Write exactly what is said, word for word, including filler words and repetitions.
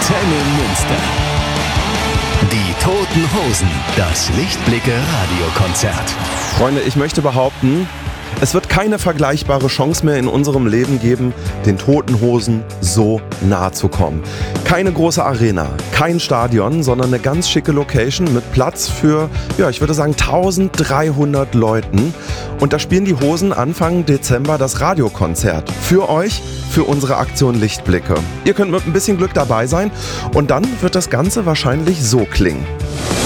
Antenne Münster. Die Toten Hosen, das Lichtblicke-Radiokonzert. Freunde, ich möchte behaupten, es wird keine vergleichbare Chance mehr in unserem Leben geben, den Toten Hosen so nahe zu kommen. Keine große Arena, kein Stadion, sondern eine ganz schicke Location mit Platz für, ja, ich würde sagen dreizehnhundert Leuten. Und da spielen die Hosen Anfang Dezember das Radiokonzert. Für euch, für unsere Aktion Lichtblicke. Ihr könnt mit ein bisschen Glück dabei sein und dann wird das Ganze wahrscheinlich so klingen.